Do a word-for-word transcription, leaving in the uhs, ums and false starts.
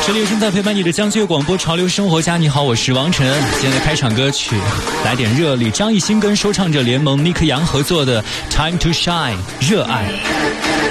这里正在陪伴你的江浙广播潮流生活家，你好，我是王晨。今天的开场歌曲来点热力，张艺兴跟说唱者联盟尼克杨合作的 Time to Shine 热爱。